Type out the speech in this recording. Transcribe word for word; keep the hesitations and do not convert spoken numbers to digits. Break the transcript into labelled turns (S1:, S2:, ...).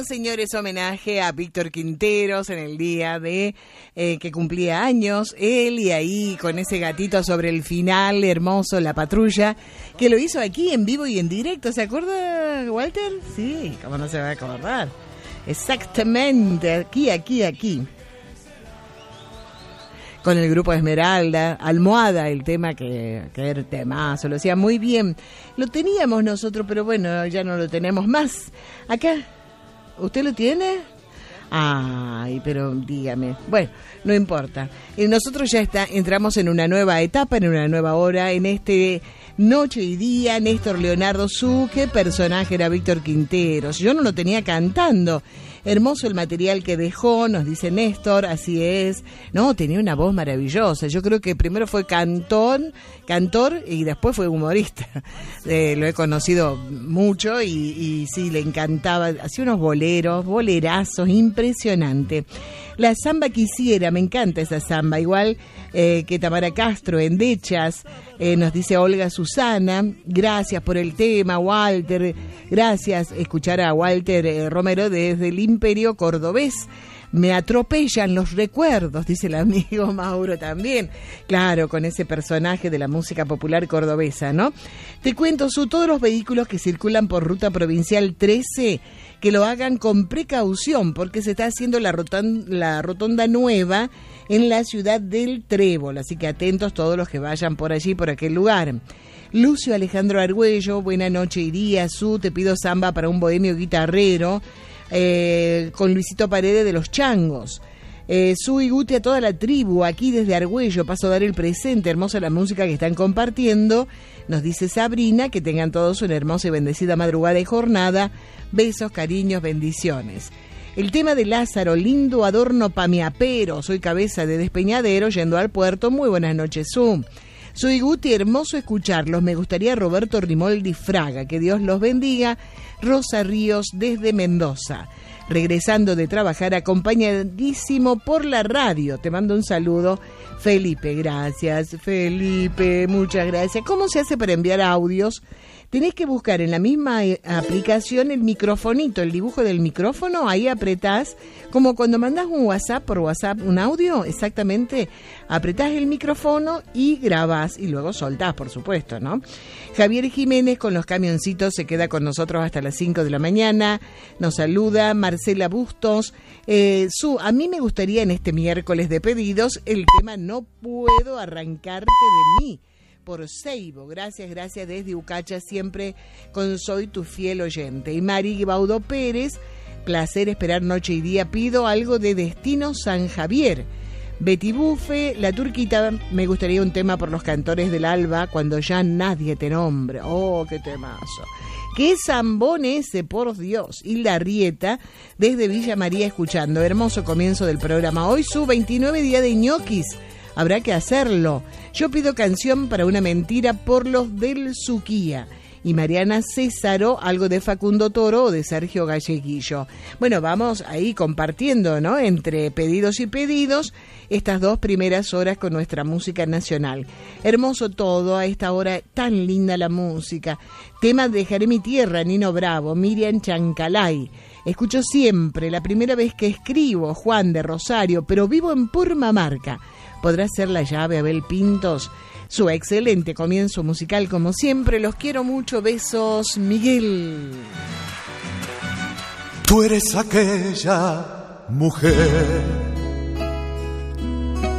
S1: señores, homenaje a Víctor Quinteros en el día de eh, que cumplía años. Él y ahí con ese gatito sobre el final, hermoso, La Patrulla, que lo hizo aquí en vivo y en directo. ¿Se acuerda, Walter? Sí, ¿cómo no se va a acordar? Exactamente, aquí, aquí, aquí. Con el grupo Esmeralda, Almohada, el tema que, que era temazo, lo hacía muy bien. Lo teníamos nosotros, pero bueno, ya no lo tenemos más. Acá, ¿usted lo tiene? Ay, pero dígame. Bueno, no importa. Y nosotros ya está, entramos en una nueva etapa, en una nueva hora, en este Noche y Día, Néstor Leonardo Su. ¿Qué personaje era Víctor Quinteros? Yo no lo tenía cantando. Hermoso el material que dejó, nos dice Néstor, así es. No, tenía una voz maravillosa. Yo creo que primero fue cantón, cantor y después fue humorista. Eh, lo he conocido mucho y, y sí, le encantaba. Hacía unos boleros, bolerazos, impresionante. La samba quisiera, me encanta esa samba, igual eh, que Tamara Castro, Endechas, eh, nos dice Olga Susana, gracias por el tema, Walter, gracias, escuchar a Walter eh, Romero desde el Imperio Cordobés. Me atropellan los recuerdos, dice el amigo Mauro también. Claro, con ese personaje de la música popular cordobesa, ¿no? Te cuento, Su, todos los vehículos que circulan por Ruta Provincial trece, que lo hagan con precaución, porque se está haciendo la rotonda, la rotonda nueva en la ciudad del Trébol. Así que atentos todos los que vayan por allí, por aquel lugar. Lucio Alejandro Argüello, buena noche y día, Su, te pido samba para un bohemio guitarrero. Eh, con Luisito Paredes de los Changos. eh, Su y Guti a toda la tribu, aquí desde Argüello, paso a dar el presente, hermosa la música que están compartiendo, nos dice Sabrina, que tengan todos una hermosa y bendecida madrugada y jornada, besos, cariños, bendiciones. El tema de Lázaro, lindo adorno pa' mi apero, soy cabeza de despeñadero yendo al puerto, muy buenas noches, Su. Soy Guti, hermoso escucharlos. Me gustaría Roberto Rimoldi Fraga, que Dios los bendiga. Rosa Ríos desde Mendoza. Regresando de trabajar, acompañadísimo por la radio. Te mando un saludo, Felipe. Gracias, Felipe. Muchas gracias. ¿Cómo se hace para enviar audios? Tenés que buscar en la misma aplicación el microfonito, el dibujo del micrófono, ahí apretás, como cuando mandás un WhatsApp por WhatsApp, un audio, exactamente, apretás el micrófono y grabás y luego soltás, por supuesto, ¿no? Javier Jiménez con los camioncitos se queda con nosotros hasta las cinco de la mañana, nos saluda Marcela Bustos. Eh, Su, a mí me gustaría en este miércoles de pedidos el tema No puedo arrancarte de mí, por Seibo. Gracias, gracias desde Ucacha, siempre con Soy tu fiel oyente. Y Mari Baudo Pérez, placer esperar noche y día, pido algo de Destino San Javier. Betty Bufe, La Turquita, me gustaría un tema por los cantores del alba, cuando ya nadie te nombre. Oh, qué temazo. Qué zambón ese, por Dios. Hilda Rieta, desde Villa María, escuchando. Hermoso comienzo del programa. Hoy su veintinueve día de ñoquis. Habrá que hacerlo. Yo pido canción para una mentira por los del Suquía. Y Mariana Césaro, algo de Facundo Toro o de Sergio Galleguillo. Bueno, vamos ahí compartiendo, ¿no? Entre pedidos y pedidos, estas dos primeras horas con nuestra música nacional. Hermoso todo, a esta hora tan linda la música. Tema Dejaré mi tierra, Nino Bravo, Miriam Chancalay. Escucho siempre, la primera vez que escribo, Juan de Rosario, pero vivo en Purmamarca. ¿Podrá ser la llave, Abel Pintos? Su excelente comienzo musical, como siempre. Los quiero mucho. Besos, Miguel.
S2: Tú eres aquella mujer